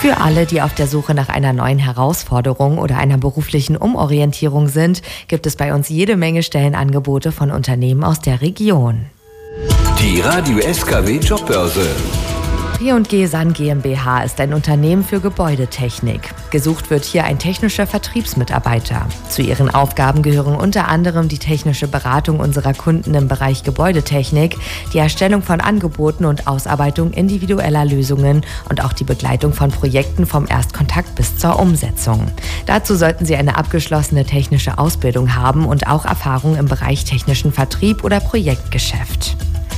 Für alle, die auf der Suche nach einer neuen Herausforderung oder einer beruflichen Umorientierung sind, gibt es bei uns jede Menge Stellenangebote von Unternehmen aus der Region. Die Radio SKW Jobbörse. P&G San GmbH ist ein Unternehmen für Gebäudetechnik. Gesucht wird hier ein technischer Vertriebsmitarbeiter. Zu ihren Aufgaben gehören unter anderem die technische Beratung unserer Kunden im Bereich Gebäudetechnik, die Erstellung von Angeboten und Ausarbeitung individueller Lösungen und auch die Begleitung von Projekten vom Erstkontakt bis zur Umsetzung. Dazu sollten Sie eine abgeschlossene technische Ausbildung haben und auch Erfahrung im Bereich technischen Vertrieb oder Projektgeschäft.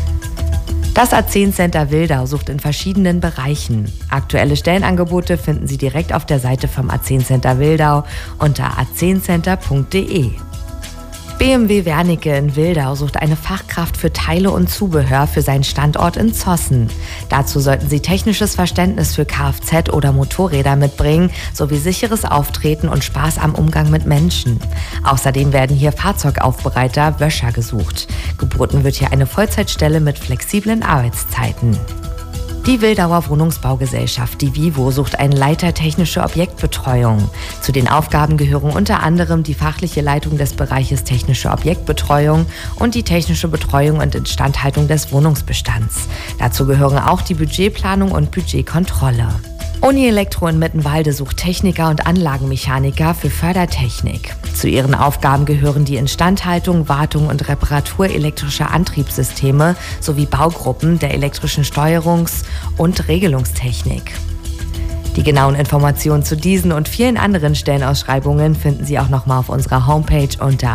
Das A10 Center Wildau sucht in verschiedenen Bereichen. Aktuelle Stellenangebote finden Sie direkt auf der Seite vom A10 Center Wildau unter a10center.de. BMW Wernicke in Wildau sucht eine Fachkraft für Teile und Zubehör für seinen Standort in Zossen. Dazu sollten Sie technisches Verständnis für Kfz oder Motorräder mitbringen, sowie sicheres Auftreten und Spaß am Umgang mit Menschen. Außerdem werden hier Fahrzeugaufbereiter, Wöscher gesucht. Geboten wird hier eine Vollzeitstelle mit flexiblen Arbeitszeiten. Die Wildauer Wohnungsbaugesellschaft, die Vivo, sucht einen Leiter technische Objektbetreuung. Zu den Aufgaben gehören unter anderem die fachliche Leitung des Bereiches technische Objektbetreuung und die technische Betreuung und Instandhaltung des Wohnungsbestands. Dazu gehören auch die Budgetplanung und Budgetkontrolle. Uni Elektro in Mittenwalde sucht Techniker und Anlagenmechaniker für Fördertechnik. Zu ihren Aufgaben gehören die Instandhaltung, Wartung und Reparatur elektrischer Antriebssysteme sowie Baugruppen der elektrischen Steuerungs- und Regelungstechnik. Die genauen Informationen zu diesen und vielen anderen Stellenausschreibungen finden Sie auch nochmal auf unserer Homepage unter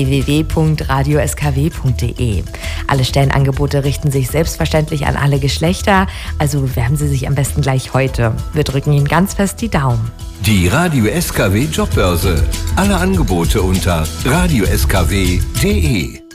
www.radioskw.de. Alle Stellenangebote richten sich selbstverständlich an alle Geschlechter, also bewerben Sie sich am besten gleich heute. Wir drücken Ihnen ganz fest die Daumen. Die Radio SKW Jobbörse. Alle Angebote unter radioskw.de.